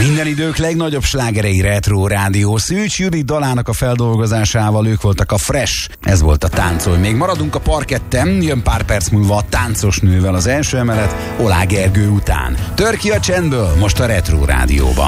Minden idők legnagyobb slágerei Retro Rádió. Szűcs Judit dalának a feldolgozásával ők voltak a Fresh. Ez volt a Táncolj. Még maradunk a parketten, jön pár perc múlva a Táncos nővel az első emelet, Olá Gergő után. Tör ki a csendből most a Retro Rádióban.